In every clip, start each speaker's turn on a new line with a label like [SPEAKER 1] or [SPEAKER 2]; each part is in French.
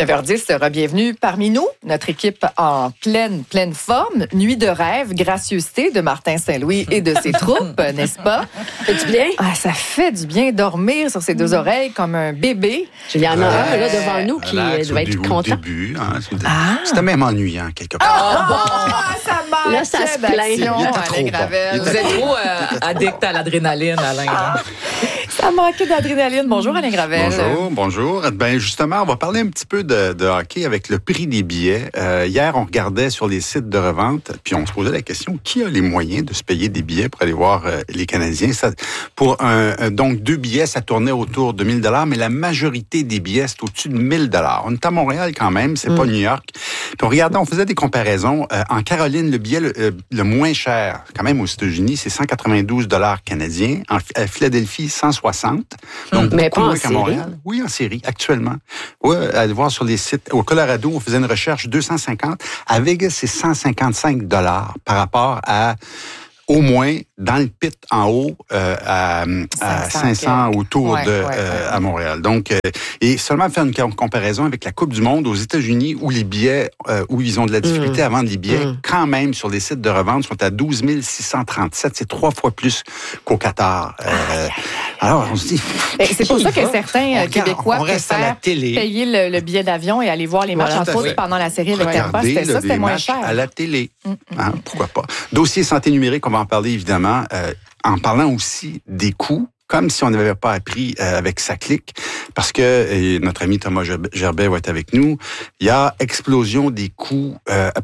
[SPEAKER 1] 9h10, bienvenue parmi nous. Notre équipe en pleine forme. Nuit de rêve, gracieuseté de Martin Saint-Louis et de ses troupes, n'est-ce pas?
[SPEAKER 2] Ça fait du bien?
[SPEAKER 1] Ah, ça fait du bien dormir sur ses deux oreilles comme un bébé.
[SPEAKER 2] Il y en a un là, devant nous qui doit être content.
[SPEAKER 3] Au début, c'était même ennuyant quelque part.
[SPEAKER 1] Ça marche.
[SPEAKER 2] Là, ça se plaint.
[SPEAKER 1] Alain Gravel.
[SPEAKER 4] Vous êtes trop addict à l'adrénaline, Alain.
[SPEAKER 1] Ça manquait d'adrénaline. Bonjour, Alain Gravel.
[SPEAKER 3] Bonjour. Ben justement, on va parler un petit peu de hockey avec le prix des billets. Hier, on regardait sur les sites de revente, puis on se posait la question, qui a les moyens de se payer des billets pour aller voir les Canadiens? Donc, 2 billets, ça tournait autour de 1 000 $, mais la majorité des billets, c'est au-dessus de 1 000 $. On est à Montréal quand même, c'est pas New York. Puis on regardait, on faisait des comparaisons. En Caroline, le billet le moins cher, quand même aux États-Unis, c'est 192 $ canadiens. À Philadelphie, 160. Donc,
[SPEAKER 2] mais
[SPEAKER 3] beaucoup
[SPEAKER 2] pas
[SPEAKER 3] moins
[SPEAKER 2] en
[SPEAKER 3] qu'à Montréal.
[SPEAKER 2] série.
[SPEAKER 3] Oui, en série, actuellement. Oui, allez voir sur les sites. Au Colorado, on faisait une recherche 250. À Vegas, c'est 155 $ par rapport à au moins dans le pit en haut à 500 autour à Montréal. Donc, et seulement faire une comparaison avec la Coupe du Monde aux États-Unis où les billets, où ils ont de la difficulté à vendre les billets, quand même sur les sites de revente sont à 12 637. C'est 3 fois plus qu'au Qatar. Alors, on se dit...
[SPEAKER 1] C'est pour ça que certains Québécois préfèrent
[SPEAKER 3] payer
[SPEAKER 1] le billet d'avion et aller voir les matchs en foot pendant la série avec Tempa. C'était ça, c'était moins cher.
[SPEAKER 3] À la télé. Hein, pourquoi pas? Dossier santé numérique, on va en parler évidemment, en parlant aussi des coûts, comme si on n'avait pas appris avec SACLIC, parce que notre ami Thomas Gerbet va être avec nous. Il y a explosion des coûts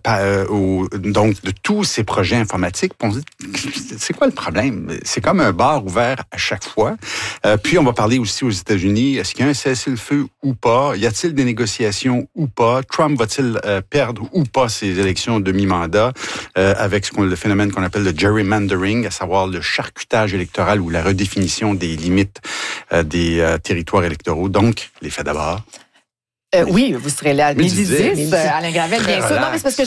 [SPEAKER 3] donc de tous ces projets informatiques. On se dit, c'est quoi le problème? C'est comme un bar ouvert à chaque fois. Puis on va parler aussi aux États-Unis. Est-ce qu'il y a un cessez-le-feu ou pas? Y a-t-il des négociations ou pas? Trump va-t-il perdre ou pas ses élections de mi-mandat avec le phénomène qu'on appelle le gerrymandering, à savoir le charcutage électoral ou la redéfinition des limites des territoires électoraux. Donc, les faits d'abord.
[SPEAKER 1] Oui, vous serez là à 12h10, Alain Gravel, bien sûr. Non, mais c'est parce que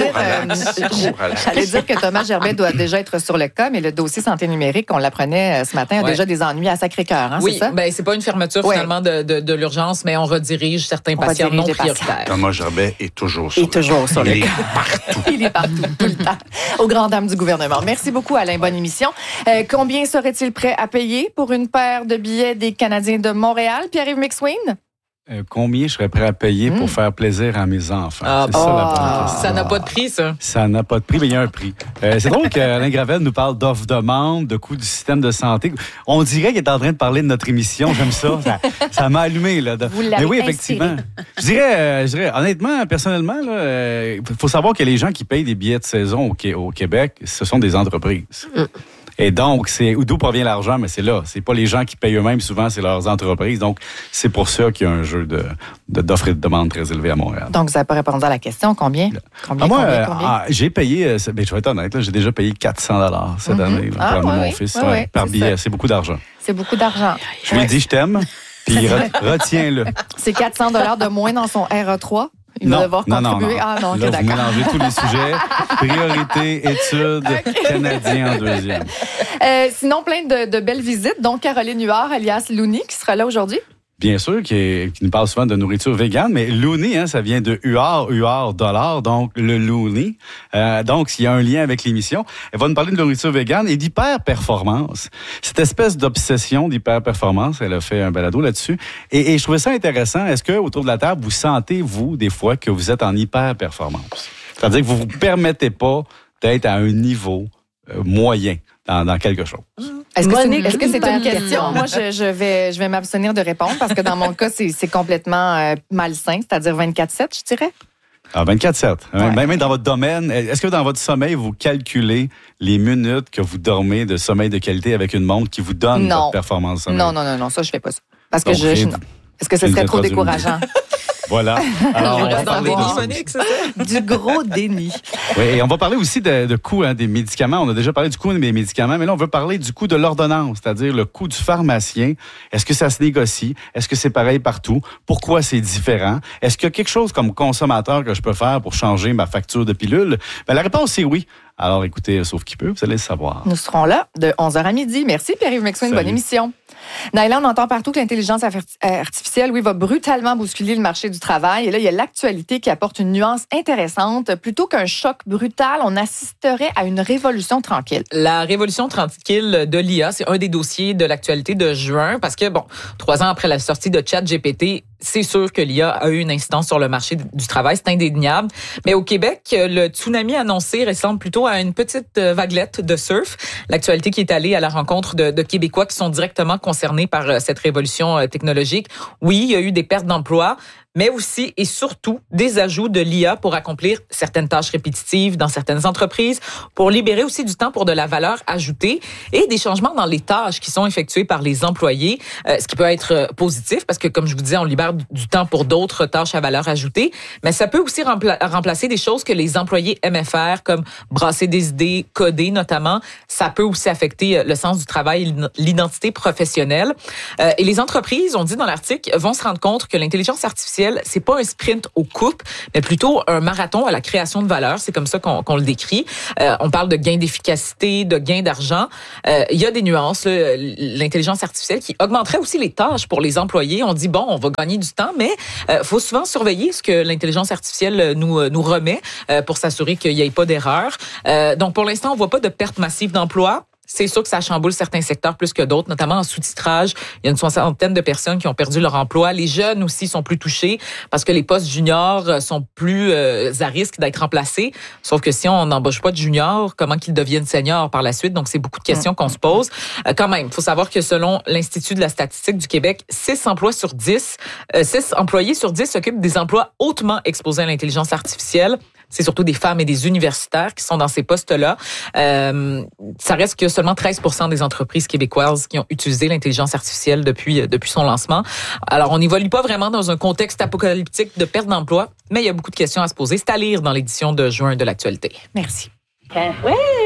[SPEAKER 1] j'allais dire que Thomas Gerbet doit déjà être sur le cas, mais le dossier santé numérique, on l'apprenait ce matin, a déjà des ennuis à Sacré-Cœur, hein,
[SPEAKER 4] oui,
[SPEAKER 1] c'est ça?
[SPEAKER 4] Oui, c'est pas une fermeture finalement de l'urgence, mais on redirige certains patients non prioritaires.
[SPEAKER 3] Thomas Gerbet est toujours sur
[SPEAKER 1] le cas.
[SPEAKER 3] Il est partout.
[SPEAKER 1] Il est partout, tout le temps, aux grandes dames du gouvernement. Merci beaucoup, Alain. Bonne émission. Combien serait-il prêt à payer pour une paire de billets des Canadiens de Montréal? Pierre-Yves McSween?
[SPEAKER 5] Combien je serais prêt à payer pour faire plaisir à mes enfants? C'est ça la bonne question.
[SPEAKER 4] Ça n'a pas de prix, ça? Ça
[SPEAKER 5] n'a pas de prix, mais il y a un prix. C'est drôle qu'Alain Gravel nous parle d'offre-demande, de coût du système de santé. On dirait qu'il est en train de parler de notre émission. J'aime ça. Ça m'a allumé. Là.
[SPEAKER 1] Vous l'avez
[SPEAKER 5] mais oui, effectivement. Je dirais, honnêtement, personnellement, il faut savoir que les gens qui payent des billets de saison au Québec, ce sont des entreprises. Et donc, c'est d'où provient l'argent, mais c'est là. C'est pas les gens qui payent eux-mêmes, souvent, c'est leurs entreprises. Donc, c'est pour ça qu'il y a un jeu d'offres et de demande très élevé à Montréal.
[SPEAKER 1] Donc, vous n'avez pas répondu à la question. Combien? Combien?
[SPEAKER 5] J'ai payé, je vais être honnête, là, j'ai déjà payé 400 $ cette année pour amener mon fils par billet. Ça. C'est beaucoup d'argent.
[SPEAKER 1] C'est beaucoup d'argent.
[SPEAKER 5] Je lui ai dit, je t'aime, puis retiens-le.
[SPEAKER 1] C'est 400 $ de moins dans son RA3? Il va devoir contribuer.
[SPEAKER 5] Non.
[SPEAKER 1] Ah non,
[SPEAKER 5] là,
[SPEAKER 1] d'accord.
[SPEAKER 5] Vous mélangez tous les sujets. Priorité, études, Canadien en deuxième.
[SPEAKER 1] Sinon, plein de belles visites, dont Caroline Huard, alias Looney, qui sera là aujourd'hui.
[SPEAKER 5] Bien sûr, qui nous parle souvent de nourriture végane, mais Looney, ça vient de UR dollar, donc le Looney. Donc, il y a un lien avec l'émission. Elle va nous parler de nourriture végane et d'hyper-performance. Cette espèce d'obsession d'hyper-performance, elle a fait un balado là-dessus. Et je trouvais ça intéressant. Est-ce que autour de la table, vous sentez, vous, des fois, que vous êtes en hyper-performance? C'est-à-dire que vous vous permettez pas d'être à un niveau moyen dans quelque chose.
[SPEAKER 1] Est-ce que c'est une question? Moi, je vais m'abstenir de répondre parce que dans mon cas, c'est complètement malsain, c'est-à-dire 24/7, je dirais.
[SPEAKER 5] 24/7. Ouais. Même dans votre domaine, est-ce que dans votre sommeil, vous calculez les minutes que vous dormez de sommeil de qualité avec une montre qui vous donne votre performance de sommeil?
[SPEAKER 1] Non, ça, je fais pas ça. Parce que est-ce que ce serait trop décourageant?
[SPEAKER 5] Voilà.
[SPEAKER 4] Alors, on va dans le déni, Monique, c'est ça?
[SPEAKER 1] Du gros déni.
[SPEAKER 5] Oui, et on va parler aussi de coût des médicaments. On a déjà parlé du coût des médicaments, mais là, on veut parler du coût de l'ordonnance, c'est-à-dire le coût du pharmacien. Est-ce que ça se négocie? Est-ce que c'est pareil partout? Pourquoi c'est différent? Est-ce qu'il y a quelque chose comme consommateur que je peux faire pour changer ma facture de pilule? La réponse est oui. Alors, écoutez, sauf qui peut, vous allez le savoir.
[SPEAKER 1] Nous serons là de 11h à midi. Merci, Pierre-Yves McSween. Bonne émission. Naila, on entend partout que l'intelligence artificielle, va brutalement bousculer le marché du travail. Et là, il y a l'actualité qui apporte une nuance intéressante. Plutôt qu'un choc brutal, on assisterait à une révolution tranquille.
[SPEAKER 4] La révolution tranquille de l'IA, c'est un des dossiers de l'actualité de juin parce que, 3 ans après la sortie de ChatGPT, c'est sûr que l'IA a eu une incidence sur le marché du travail, c'est indéniable. Mais au Québec, le tsunami annoncé ressemble plutôt à une petite vaguelette de surf. L'actualité qui est allée à la rencontre de Québécois qui sont directement concernés par cette révolution technologique. Oui, il y a eu des pertes d'emplois, mais aussi et surtout des ajouts de l'IA pour accomplir certaines tâches répétitives dans certaines entreprises, pour libérer aussi du temps pour de la valeur ajoutée et des changements dans les tâches qui sont effectuées par les employés, ce qui peut être positif parce que, comme je vous disais, on libère du temps pour d'autres tâches à valeur ajoutée, mais ça peut aussi remplacer des choses que les employés aimaient faire, comme brasser des idées, coder notamment. Ça peut aussi affecter le sens du travail et l'identité professionnelle. Et les entreprises, on dit dans l'article, vont se rendre compte que l'intelligence artificielle, c'est pas un sprint aux coupes, mais plutôt un marathon à la création de valeur. C'est comme ça qu'on le décrit. On parle de gains d'efficacité, de gains d'argent. Il y a des nuances. L'intelligence artificielle qui augmenterait aussi les tâches pour les employés. On dit, on va gagner du temps, mais faut souvent surveiller ce que l'intelligence artificielle nous remet pour s'assurer qu'il n'y ait pas d'erreur. Donc, pour l'instant, on voit pas de perte massive d'emplois. C'est sûr que ça chamboule certains secteurs plus que d'autres, notamment en sous-titrage. Il y a une 60aine de personnes qui ont perdu leur emploi. Les jeunes aussi sont plus touchés parce que les postes juniors sont plus à risque d'être remplacés. Sauf que si on n'embauche pas de juniors, comment qu'ils deviennent seniors par la suite? Donc, c'est beaucoup de questions qu'on se pose. Quand même, il faut savoir que selon l'Institut de la statistique du Québec, 6 employés sur 10 s'occupent des emplois hautement exposés à l'intelligence artificielle. C'est surtout des femmes et des universitaires qui sont dans ces postes-là. Ça reste que seulement 13% des entreprises québécoises qui ont utilisé l'intelligence artificielle depuis son lancement. Alors, on n'évolue pas vraiment dans un contexte apocalyptique de perte d'emploi, mais il y a beaucoup de questions à se poser. C'est à lire dans l'édition de juin de l'actualité.
[SPEAKER 1] Merci.
[SPEAKER 2] Ouais.